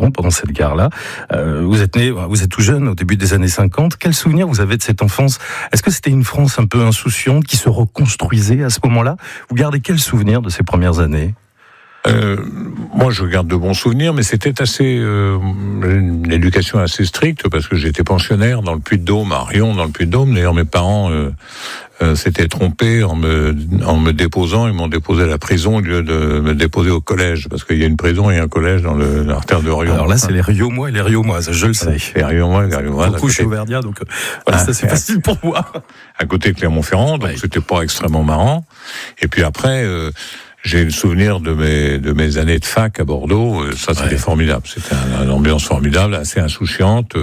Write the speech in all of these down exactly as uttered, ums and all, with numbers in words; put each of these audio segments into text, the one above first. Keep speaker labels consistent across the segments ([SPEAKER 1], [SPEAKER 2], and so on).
[SPEAKER 1] ans pendant cette guerre-là. Euh, vous êtes né, vous êtes tout jeune au début des années cinquante. Quel souvenir vous avez de cette enfance? Est-ce que c'était une France un peu insouciante qui se reconstruisait à ce moment-là? Vous gardez quel souvenir de ces premières années?
[SPEAKER 2] Euh, moi, je garde de bons souvenirs, mais c'était assez euh, une éducation assez stricte parce que j'étais pensionnaire dans le Puy-de-Dôme, à Riom, dans le Puy-de-Dôme. D'ailleurs, mes parents euh, euh, s'étaient trompés en me en me déposant. Ils m'ont déposé à la prison au lieu de me déposer au collège, parce qu'il y a une prison et un collège dans le, l'artère de Riom.
[SPEAKER 1] Alors là, c'est les Riomois et les Riomoises, je le sais.
[SPEAKER 2] Les Riomois et les Riomoises.
[SPEAKER 1] Du coup, je suis auvergnat, donc euh, voilà, ah, c'est assez facile pour moi.
[SPEAKER 2] À côté de Clermont-Ferrand, donc ouais. C'était pas extrêmement marrant. Et puis après. Euh, J'ai le souvenir de mes de mes années de fac à Bordeaux. Ça, c'était ouais. formidable. C'était une ambiance formidable, assez insouciante.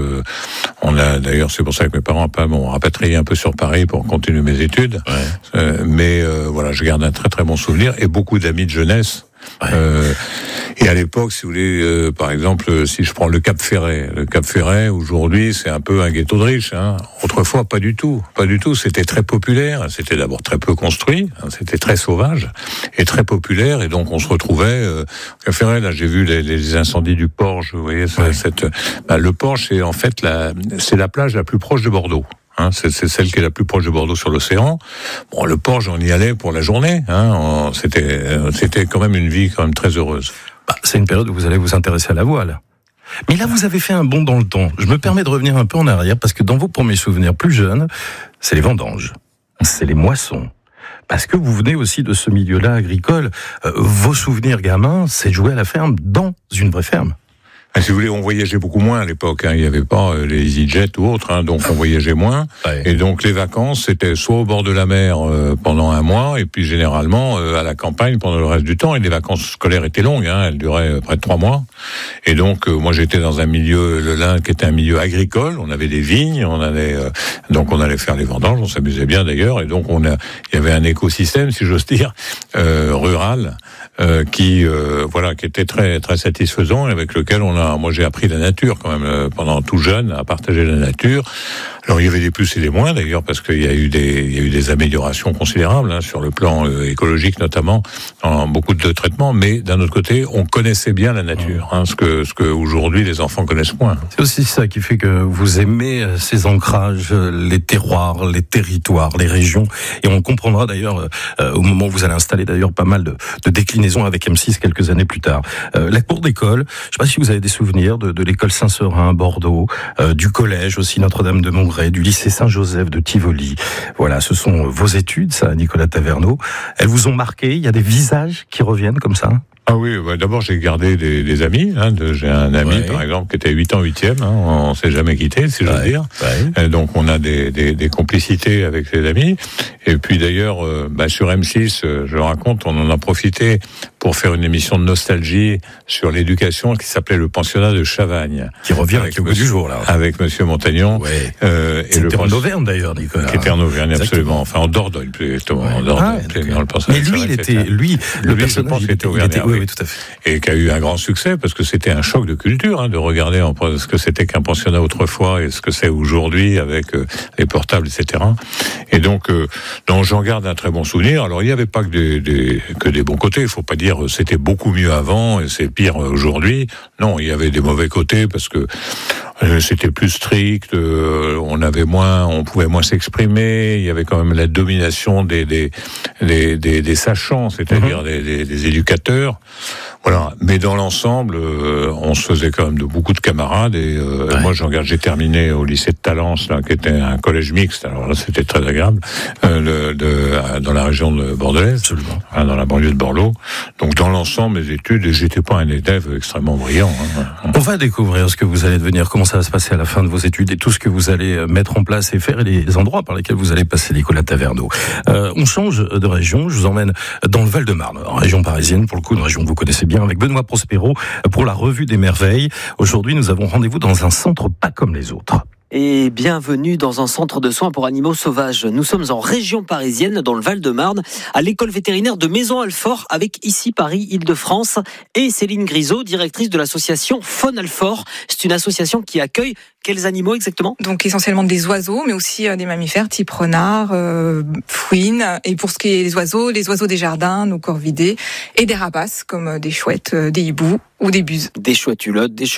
[SPEAKER 2] On a d'ailleurs, c'est pour ça que mes parents m'ont rapatrié un peu sur Paris pour continuer mes études. Ouais. Euh, mais euh, voilà, je garde un très très bon souvenir et beaucoup d'amis de jeunesse. Ouais. Euh, et à l'époque, si vous voulez, euh, par exemple, si je prends le Cap Ferret, le Cap Ferret, aujourd'hui, c'est un peu un ghetto de riches. Hein. Autrefois, pas du tout, pas du tout. C'était très populaire. C'était d'abord très peu construit. Hein. C'était très sauvage et très populaire. Et donc, on se retrouvait. Euh, Cap Ferret, là, j'ai vu les, les incendies du Porge. Vous voyez, ouais. cette, bah, le Porge, c'est en fait la, c'est la plage la plus proche de Bordeaux. Hein, c'est, c'est celle qui est la plus proche de Bordeaux sur l'océan. Bon, le Porge, on y allait pour la journée. Hein, on, c'était, c'était quand même une vie quand même très heureuse.
[SPEAKER 1] Bah, c'est une période où vous allez vous intéresser à la voile. Mais là, vous avez fait un bond dans le temps. Je me permets de revenir un peu en arrière parce que dans vos premiers souvenirs plus jeunes, c'est les vendanges, c'est les moissons. Parce que vous venez aussi de ce milieu-là agricole. Euh, vos souvenirs gamins, c'est de jouer à la ferme dans une vraie ferme.
[SPEAKER 2] Ah, si vous voulez, on voyageait beaucoup moins à l'époque. Hein. Il n'y avait pas euh, les EasyJet ou autres, hein, donc on voyageait moins. Ouais. Et donc les vacances, c'était soit au bord de la mer euh, pendant un mois, et puis généralement euh, à la campagne pendant le reste du temps. Et les vacances scolaires étaient longues, hein, elles duraient euh, près de trois mois. Et donc euh, moi j'étais dans un milieu, le Lin, qui était un milieu agricole. On avait des vignes, on allait euh, donc on allait faire les vendanges, on s'amusait bien d'ailleurs. Et donc on a, il y avait un écosystème, si j'ose dire, euh, rural, euh, qui euh, voilà, qui était très très satisfaisant et avec lequel on a moi, j'ai appris la nature quand même euh, pendant tout jeune, à partager la nature. Alors, il y avait des plus et des moins d'ailleurs, parce qu'il y a eu des, il y a eu des améliorations considérables hein, sur le plan euh, écologique notamment, en beaucoup de traitements. Mais d'un autre côté, on connaissait bien la nature, hein, ce que, ce que aujourd'hui les enfants connaissent moins.
[SPEAKER 1] C'est aussi ça qui fait que vous aimez ces ancrages, les terroirs, les territoires, les régions. Et on comprendra d'ailleurs euh, au moment où vous allez installer d'ailleurs pas mal de, de déclinaisons avec M six quelques années plus tard. Euh, la cour d'école, je ne sais pas si vous avez des souvenirs de, de l'école Saint-Seurin à Bordeaux, euh, du collège aussi Notre-Dame-de-Montgré, du lycée Saint-Joseph de Tivoli. Voilà, ce sont vos études, ça, Nicolas Taverneau. Elles vous ont marqué? Il y a des visages qui reviennent comme ça?
[SPEAKER 2] Ah oui, bah d'abord j'ai gardé des, des amis. Hein, de, j'ai un ami ouais. par exemple qui était huit ans huitième. Hein, on s'est jamais quitté, si j'ose ouais. dire. Ouais. Et donc on a des, des, des complicités avec les amis. Et puis d'ailleurs, euh, bah, sur M six, euh, je le raconte, on en a profité pour faire une émission de nostalgie sur l'éducation qui s'appelait le pensionnat de Chavagne,
[SPEAKER 1] qui revient avec le bout du jour là,
[SPEAKER 2] avec Monsieur Montagnon.
[SPEAKER 1] Ouais. Euh, et c'était le en Auvergne d'ailleurs, Nicolas.
[SPEAKER 2] Qui était en Auvergne, absolument. Enfin en Dordogne, plutôt. Ouais. En Dordogne,
[SPEAKER 1] ah, dans le pensionnat. Mais lui, il était, lui, le
[SPEAKER 2] lui,
[SPEAKER 1] personnage,
[SPEAKER 2] il était auvergnat.
[SPEAKER 1] Oui, oui, tout à fait.
[SPEAKER 2] Et qui a eu un grand succès parce que c'était un choc de culture hein, de regarder en, ce que c'était qu'un pensionnat autrefois et ce que c'est aujourd'hui avec euh, les portables, et cetera. Et donc, euh, donc j'en garde un très bon souvenir. Alors il n'y avait pas que des, des que des bons côtés. Il faut pas dire c'était beaucoup mieux avant et c'est pire aujourd'hui. Non, il y avait des mauvais côtés parce que euh, c'était plus strict. Euh, on avait moins, on pouvait moins s'exprimer. Il y avait quand même la domination des des des, des, des sachants, c'est-à-dire mmh. des, des, des éducateurs. Voilà, mais dans l'ensemble, euh, on se faisait quand même de beaucoup de camarades et euh, ouais. moi, je regarde, j'ai terminé au lycée de Talence, là, qui était un collège mixte. Alors là, c'était très agréable, euh, le, de, dans la région de Bordelaise, absolument, hein, dans la banlieue de Bordeaux. Donc, dans l'ensemble, mes études, et j'étais pas un élève extrêmement brillant. Hein.
[SPEAKER 1] On va découvrir ce que vous allez devenir, comment ça va se passer à la fin de vos études et tout ce que vous allez mettre en place et faire et les endroits par lesquels vous allez passer, Nicolas Taverneau. Euh, on change de région. Je vous emmène dans le Val-de-Marne, en région parisienne, pour le coup, une région que vous connaissez bien, avec Benoît Prospero pour la Revue des Merveilles. Aujourd'hui, nous avons rendez-vous dans un centre pas comme les autres.
[SPEAKER 3] Et bienvenue dans un centre de soins pour animaux sauvages. Nous sommes en région parisienne, dans le Val-de-Marne, à l'école vétérinaire de Maison-Alfort, avec ici Paris-Île-de-France, et Céline Grisot, directrice de l'association Faune Alfort. C'est une association qui accueille quels animaux exactement ?
[SPEAKER 4] Donc essentiellement des oiseaux, mais aussi euh, des mammifères type renard, euh, fouine. Et pour ce qui est des oiseaux, les oiseaux des jardins, nos corvidés, et des rapaces comme euh, des chouettes, euh, des hiboux ou des buses.
[SPEAKER 3] Des chouettes hulottes, des